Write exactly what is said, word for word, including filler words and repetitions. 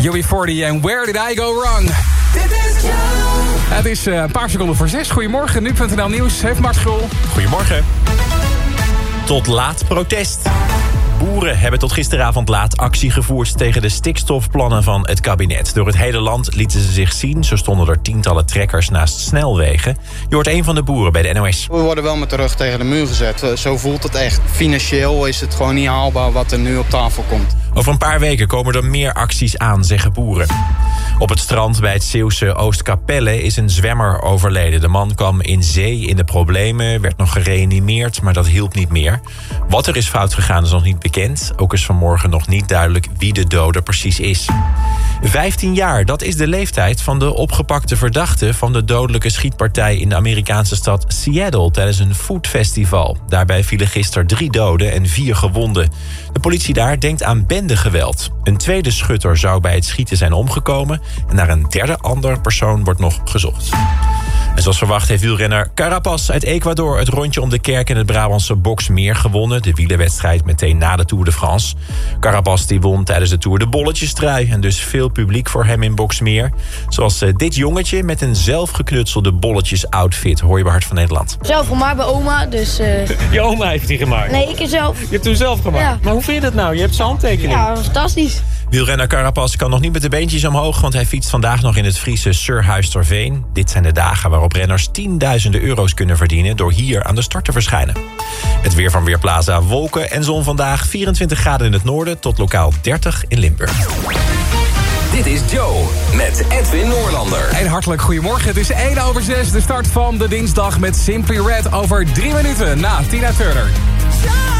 U B veertig en Where Did I Go Wrong? Dit is Joe. Het is uh, een paar seconden voor zes. Goedemorgen, nu punt n l Nieuws. Heeft Mart Schul. Goedemorgen. Tot laat protest. Boeren hebben tot gisteravond laat actie gevoerd tegen de stikstofplannen van het kabinet. Door het hele land lieten ze zich zien. Zo stonden er tientallen trekkers naast snelwegen. Je hoort een van de boeren bij de N O S. We worden wel met de rug tegen de muur gezet. Zo voelt het echt. Financieel is het gewoon niet haalbaar wat er nu op tafel komt. Over een paar weken komen er meer acties aan, zeggen boeren. Op het strand bij het Zeeuwse Oostkapelle is een zwemmer overleden. De man kwam in zee in de problemen, werd nog gereanimeerd, maar dat hielp niet meer. Wat er is fout gegaan is nog niet bekend. Ook is vanmorgen nog niet duidelijk wie de dode precies is. vijftien jaar, dat is de leeftijd van de opgepakte verdachte van de dodelijke schietpartij in de Amerikaanse stad Seattle tijdens een foodfestival. Daarbij vielen gisteren drie doden en vier gewonden. De politie daar denkt aan bendegeweld. Een tweede schutter zou bij het schieten zijn omgekomen en naar een derde andere persoon wordt nog gezocht. En zoals verwacht heeft wielrenner Carapaz uit Ecuador het rondje om de kerk in het Brabantse Boxmeer gewonnen. De wielerwedstrijd meteen na de Tour de France. Carapaz die won tijdens de Tour de bolletjestrui en dus veel publiek voor hem in Boxmeer. Zoals uh, dit jongetje met een zelfgeknutselde bolletjes-outfit. Hoor je bij Hart van Nederland. Zelf gemaakt bij oma, dus... Uh... Je oma heeft die gemaakt? Nee, ik heb zelf. Je hebt hem zelf gemaakt? Ja. Maar hoe vind je dat nou? Je hebt zijn handtekening. Ja, fantastisch. Wielrenner Carapaz kan nog niet met de beentjes omhoog, want hij fietst vandaag nog in het Friese Surhuisterveen. Dit zijn de dagen waarop renners tienduizenden euro's kunnen verdienen door hier aan de start te verschijnen. Het weer van Weerplaza: wolken en zon vandaag, vierentwintig graden in het noorden tot lokaal dertig in Limburg. Dit is Joe met Edwin Noorlander. En hartelijk goedemorgen. Het is één over zes, de start van de dinsdag met Simply Red over drie minuten na Tina Turner.